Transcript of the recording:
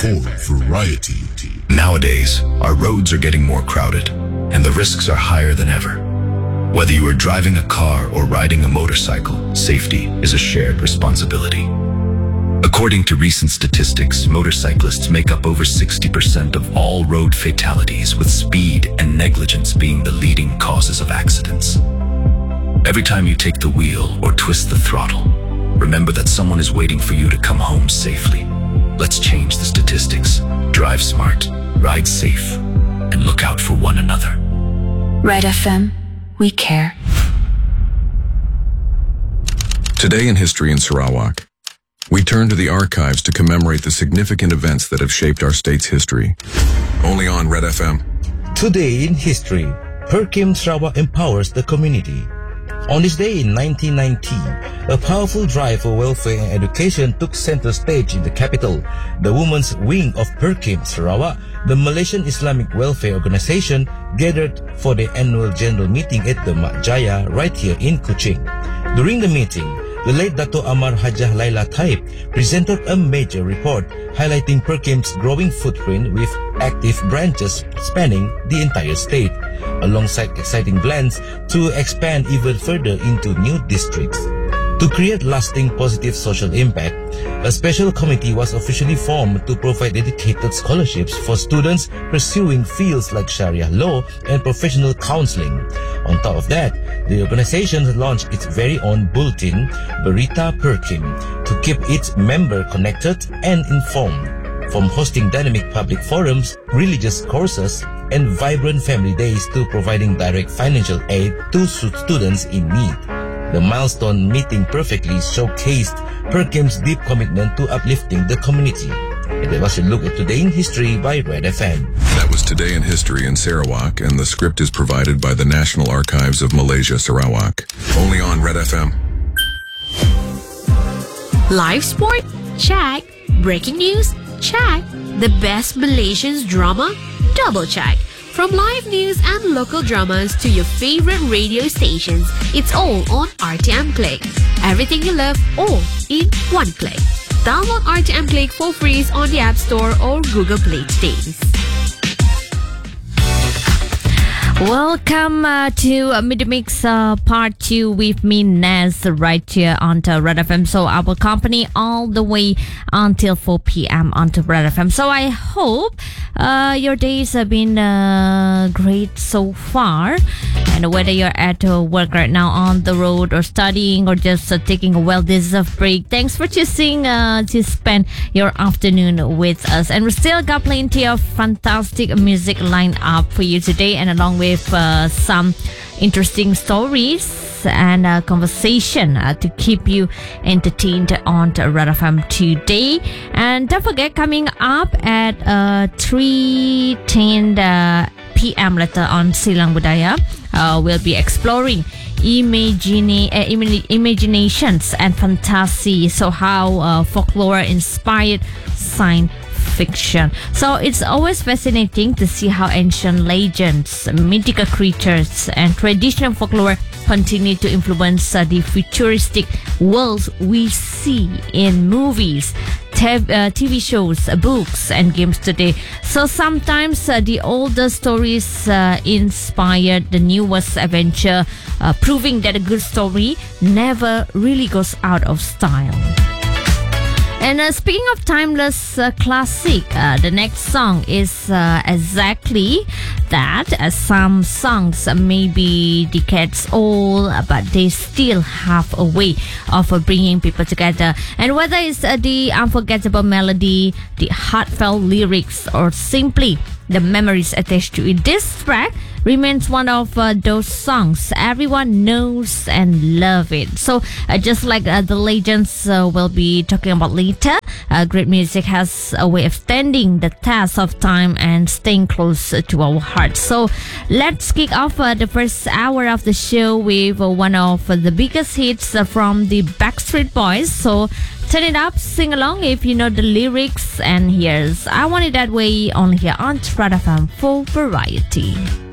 for variety. Nowadays, our roads are getting more crowded, and the risks are higher than ever. Whether you are driving a car or riding a motorcycle, safety is a shared responsibility. According to recent statistics, motorcyclists make up over 60% of all road fatalities, with speed and negligence being the leading causes of accidents. Every time you take the wheel or twist the throttle, remember that someone is waiting for you to come home safely. Let's change the statistics. Drive smart, ride safe, and look out for one another. Red FM, we care. Today in History in Sarawak, we turn to the archives to commemorate the significant events that have shaped our state's history. Only on Red FM. Today in History, Perkim Sarawak empowers the community. On this day in 1990, a powerful drive for welfare and education took center stage in the capital. The women's wing of Perkim Sarawak, the Malaysian Islamic Welfare Organization, gathered for the annual general meeting at the Mak Jaya right here in Kuching. During the meeting, the late Dato' Amar Hajah Laila Taib presented a major report highlighting Perkim's growing footprint with active branches spanning the entire state, alongside exciting plans to expand even further into new districts. To create lasting positive social impact, a special committee was officially formed to provide dedicated scholarships for students pursuing fields like Sharia law and professional counseling. On top of that, the organization launched its very own bulletin, Berita Perkim, to keep its member connected and informed. From hosting dynamic public forums, religious courses, and vibrant family days to providing direct financial aid to students in need. The milestone meeting perfectly showcased Perkim's deep commitment to uplifting the community. And that was a look at Today in History by Red FM. That was Today in History in Sarawak, and the script is provided by the National Archives of Malaysia, Sarawak. Only on Red FM. Live sport? Check. Breaking news? Check. The best Malaysian drama? Double check. From live news and local dramas to your favorite radio stations, it's all on RTM Click. Everything you love, all in one click. Download RTM Click for free on the App Store or Google Play today. Welcome to Mid-Mix Part 2 with me, Naz, right here on Red FM. So I will accompany all the way until 4 p.m. on Red FM. So I hope your days have been great so far. And whether you're at work right now, on the road, or studying, or just taking a well-deserved break, thanks for choosing to spend your afternoon with us. And we still got plenty of fantastic music lined up for you today, and along with some interesting stories and conversation to keep you entertained on Red FM today. And don't forget, coming up at 3:10 p.m. later on Silang Budaya, we'll be exploring imaginations and fantasy. So how folklore inspired science fiction. So it's always fascinating to see how ancient legends, mythical creatures, and traditional folklore continue to influence the futuristic worlds we see in movies, TV shows, books, and games today. So sometimes the older stories inspired the newest adventure, proving that a good story never really goes out of style. And speaking of timeless classic, the next song is exactly that. Some songs may be decades old, but they still have a way of bringing people together. And whether it's the unforgettable melody, the heartfelt lyrics, or simply the memories attached to it, this track remains one of those songs everyone knows and love it. So just like the legends we'll be talking about later, great music has a way of standing the test of time and staying close to our hearts. So let's kick off the first hour of the show with one of the biggest hits from the Backstreet Boys. So turn it up, sing along if you know the lyrics, and here's I Want It That Way, only here on Red FM for variety.